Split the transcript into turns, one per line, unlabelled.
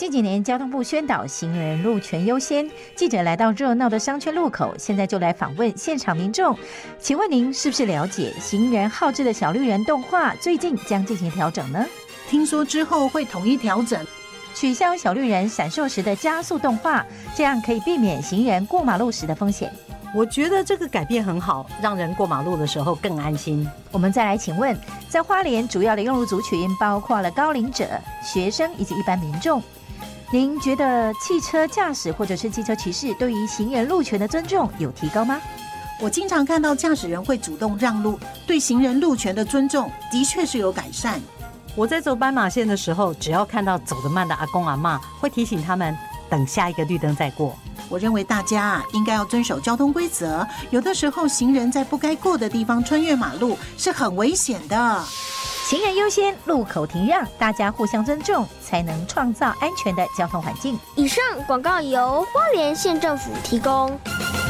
近几年交通部宣导行人路权优先，记者来到热闹的商圈路口，现在就来访问现场民众。请问您是不是了解行人好志的小绿人动画最近将进行调整呢？
听说之后会统一调整，
取消小绿人闪烁时的加速动画，这样可以避免行人过马路时的风险。
我觉得这个改变很好，让人过马路的时候更安心。
我们再来请问，在花莲主要的用路族群包括了高龄者、学生以及一般民众，您觉得汽车驾驶或者是机车骑士对于行人路权的尊重有提高吗？
我经常看到驾驶人会主动让路，对行人路权的尊重的确是有改善。
我在走斑马线的时候，只要看到走得慢的阿公阿嬷，会提醒他们等下一个绿灯再过。
我认为大家应该要遵守交通规则，有的时候行人在不该过的地方穿越马路是很危险的。
行人优先，路口停让，大家互相尊重，才能创造安全的交通环境。
以上广告由花莲县政府提供。